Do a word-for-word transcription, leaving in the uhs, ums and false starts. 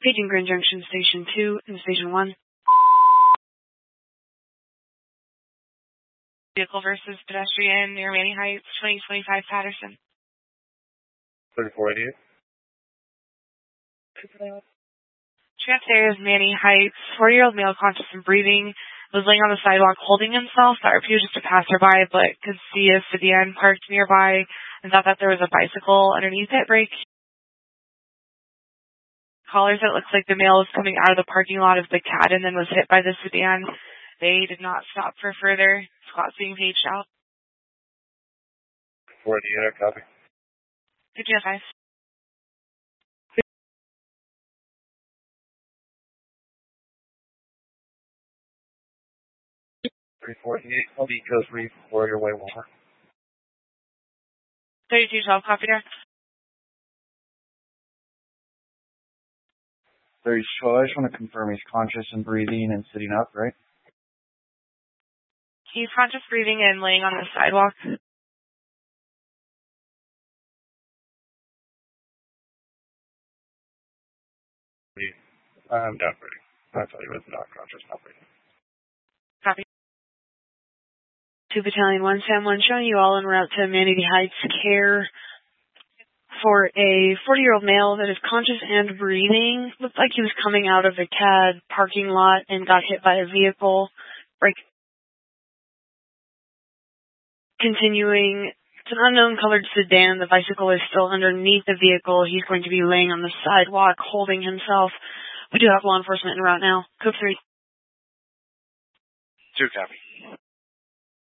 Paging Grand Junction Station two and Station one. Vehicle versus pedestrian near Manny Heights, twenty twenty-five Patterson. thirty-four eighty-eight. Trans area is Manny Heights. forty-year-old male conscious and breathing was laying on the sidewalk holding himself. Thought appeared just a passerby, but could see a sedan parked nearby and thought that there was a bicycle underneath it. Brake. Callers, it looks like the male was coming out of the parking lot of the C A D and then was hit by the sedan. They did not stop for further. Squad's being paged out. four eighty-eight, copy. fifteen oh five. thirty-four eighty-eight, I'll be Coast Reef, Warrior Way, Walmart. thirty-two twelve, copy there. thirty twelve, I just want to confirm he's conscious and breathing and sitting up, right? He's conscious, breathing, and laying on the sidewalk. I'm not ready. I thought he was not conscious, not breathing. Copy. two Battalion one, Sam one, showing you all en route to Manny Heights care for a forty-year-old male that is conscious and breathing. Looked like he was coming out of a C A D parking lot and got hit by a vehicle. Brake. Continuing, it's an unknown colored sedan. The bicycle is still underneath the vehicle. He's going to be laying on the sidewalk holding himself. We do have law enforcement en route now. Code three. Two, copy.